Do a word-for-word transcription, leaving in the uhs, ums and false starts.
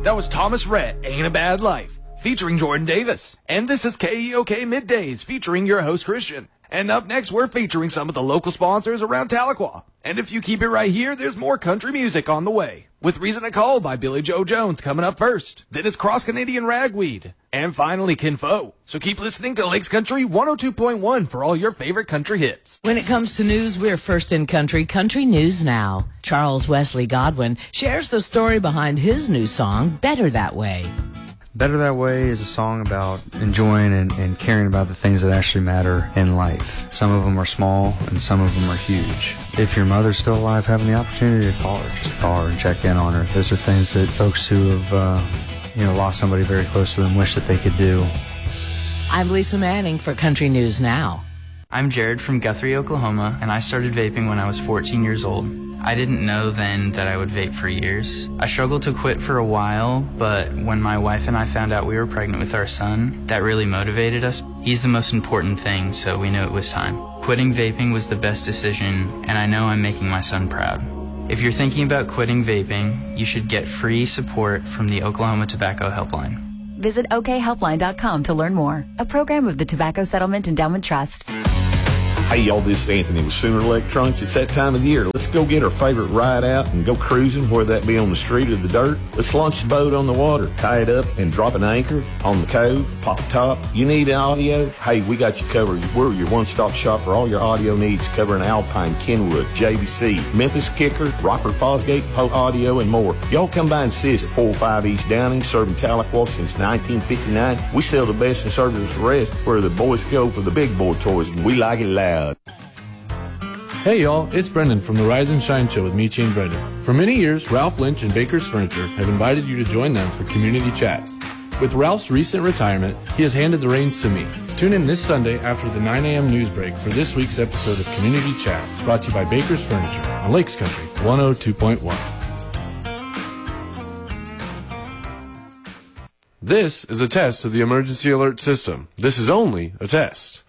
That was Thomas Rhett, Ain't a Bad Life, featuring Jordan Davis. And this is K E O K Middays, featuring your host, Christian. And up next, we're featuring some of the local sponsors around Tahlequah. And if you keep it right here, there's more country music on the way. With Reason to Call by Billy Joe Jones coming up first. Then it's Cross Canadian Ragweed. And finally, Kin Fo. So keep listening to Lakes Country one oh two point one for all your favorite country hits. When it comes to news, we're first in country. Country News Now. Charles Wesley Godwin shares the story behind his new song, Better That Way. Better That Way is a song about enjoying and, and caring about the things that actually matter in life. Some of them are small and some of them are huge. If your mother's still alive, having the opportunity to call her, just call her and check in on her. Those are things that folks who have uh, you know, lost somebody very close to them wish that they could do. I'm Lisa Manning for Country News Now. I'm Jared from Guthrie, Oklahoma, and I started vaping when I was fourteen years old. I didn't know then that I would vape for years. I struggled to quit for a while, but when my wife and I found out we were pregnant with our son, that really motivated us. He's the most important thing, so we knew it was time. Quitting vaping was the best decision, and I know I'm making my son proud. If you're thinking about quitting vaping, you should get free support from the Oklahoma Tobacco Helpline. Visit O K helpline dot com to learn more. A program of the Tobacco Settlement Endowment Trust. Hey y'all, this is Anthony with Sooner Electronics. It's that time of the year. Let's go get our favorite ride out and go cruising, whether that be on the street or the dirt. Let's launch the boat on the water, tie it up, and drop an anchor on the cove, pop top. You need audio? Hey, we got you covered. We're your one-stop shop for all your audio needs, covering Alpine, Kenwood, J B C, Memphis Kicker, Rockford Fosgate, Polk Audio, and more. Y'all come by and see us at four oh five East Downing, serving Tahlequah since nineteen fifty-nine. We sell the best and service the rest, where the boys go for the big boy toys, and we like it loud. Hey y'all, it's Brendan from the Rise and Shine Show with Michi and Brendan. For many years, Ralph Lynch and Baker's Furniture have invited you to join them for community chat. With Ralph's recent retirement, he has handed the reins to me. Tune in this Sunday after the nine a.m. news break for this week's episode of Community Chat, brought to you by Baker's Furniture on Lakes Country one oh two point one. This is a test of the emergency alert system. This is only a test.